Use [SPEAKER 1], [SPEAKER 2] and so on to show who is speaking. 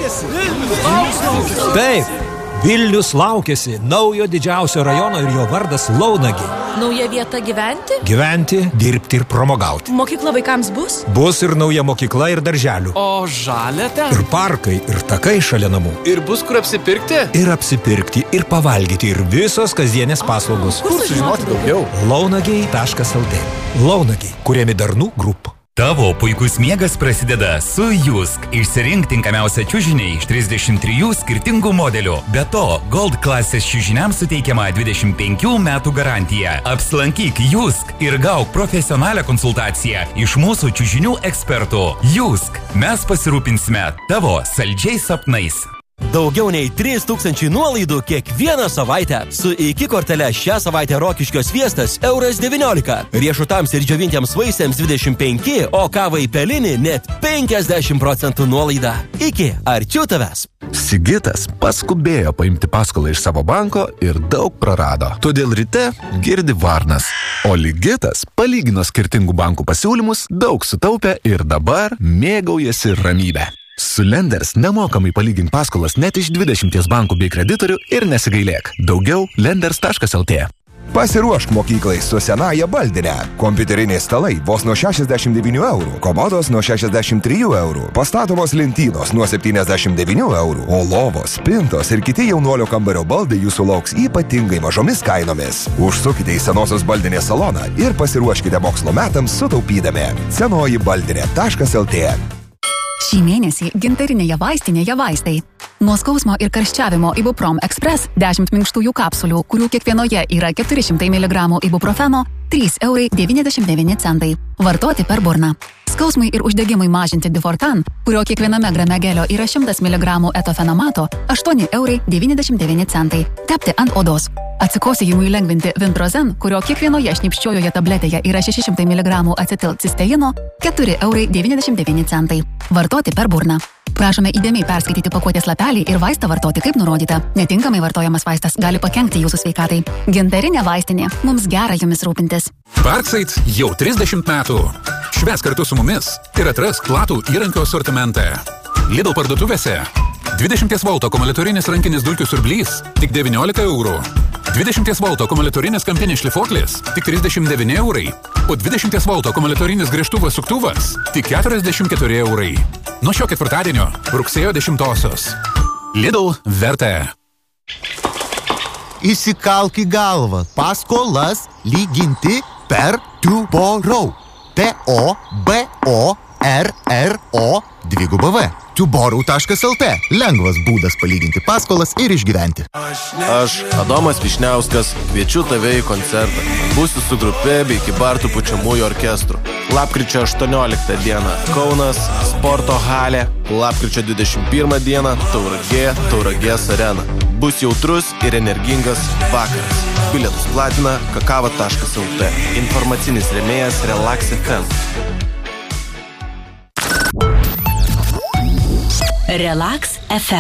[SPEAKER 1] Taip, Vilnius laukiasi naujo didžiausio rajono ir jo vardas Launagi.
[SPEAKER 2] Nauja vieta gyventi?
[SPEAKER 1] Gyventi, dirbti ir pramogauti.
[SPEAKER 2] Mokykla vaikams bus?
[SPEAKER 1] Bus ir nauja mokykla ir darželių.
[SPEAKER 3] O žalia ten?
[SPEAKER 1] Ir parkai, ir takai šalia namų.
[SPEAKER 3] Ir bus kur apsipirkti?
[SPEAKER 1] Ir apsipirkti, ir pavalgyti, ir visos kasdienės paslaugos.
[SPEAKER 2] Kur sužinoti
[SPEAKER 1] daugiau? Launagiai.lt. Launagiai, kuriami Darnų Group.
[SPEAKER 4] Tavo puikus miegas prasideda su Jusk. Išsirink tinkamiausią čiužinį iš 33 skirtingų modelių. Be to, Gold klasės čiužiniams suteikiama 25 metų garantija. Apsilankyk Jusk ir gauk profesionalią konsultaciją iš mūsų čiužinių ekspertų. Jusk. Mes pasirūpinsime tavo saldžiais sapnais.
[SPEAKER 5] Daugiau nei 3000 nuolaidų kiekvieną savaitę. Su iki kortele šią savaitę Rokiškio sviestas €19. Riešutams ir džiovintiems vaisiams 25, o kavai pelinį net 50% nuolaida. Iki, arčiau tavęs.
[SPEAKER 6] Sigitas paskubėjo paimti paskolą iš savo banko ir daug prarado. Todėl ryte girdi varnas. O Ligitas palygino skirtingų bankų pasiūlymus, daug sutaupė ir dabar mėgaujasi ramybę. Su Lenders nemokamai palygink paskolas net iš 20 bankų bei kreditorių ir nesigailėk. Daugiau lenders.lt.
[SPEAKER 7] Pasiruošk mokyklai su senaja baldine. Kompiuteriniai stalai vos nuo 69 €, komodos nuo 63 €, pastatomos lentynos nuo 79 €, o lovos, spintos ir kiti jaunuolio kambario baldai jūsų lauks ypatingai mažomis kainomis. Užsukite į senosios baldinės saloną ir pasiruoškite mokslo metams sutaupydami. SenojiBaldinė.lt.
[SPEAKER 8] Šį mėnesį gintarinėje vaistinėje vaistai. Nuo skausmo ir karščiavimo Ibuprom Express 10 minkštųjų kapsulių, kurių kiekvienoje yra 400 mg ibuprofeno, €3,99. Vartoti per burną. Skausmui ir uždegimui mažinti Difortan, kurio kiekviename grame gelio yra 100 mg etofenamato, €8,99. Tepti ant odos. Atsikosėjimui lengvinti Vintrozen, kurio kiekvienoje šnipščiojoje tabletėje yra 600 mg acetilcisteino, €4,99. Vartoti per burną. Prašome įdėmiai perskaityti pakuotės lapelį ir vaistą vartoti kaip nurodyta. Netinkamai vartojamas vaistas gali pakenkti jūsų sveikatai. Gintarinė vaistinė. Mums gera jumis rūpintis.
[SPEAKER 9] Parkside jau 30 metų. Švęsk kartu su mumis ir atrask platų įrankio asortimentą. Lidl parduotuvėse 20 V akumuliatorinis rankinis dulkių siurblys tik 19 €. 20 V akumuliatorinis kampinis šlifuoklis tik 39 €. O 20 V akumuliatorinis gręžtuvas suktuvas tik 44 €. Nuo šio ketvirtadienio rugsėjo 10-osios. Lidl verta.
[SPEAKER 10] Įsikalk į galvą. Paskolas lyginti per Tuborau. TOBORRO Tuborau.lt. Lengvas būdas palyginti paskolas ir išgyventi.
[SPEAKER 11] Aš, Adomas Višniauskas, kviečiu tave į koncertą. Būsiu su grupe bei Kybartų pučiamųjų orkestru. Lapkričio 18 dieną Kaunas, sporto halė. Lapkričio 21 dieną Tauragės arena. Bus jautrus ir energingas vakaras. Bilietus platina kakava.lt. Informacinis rėmėjas Relax FM.
[SPEAKER 12] Relax FM.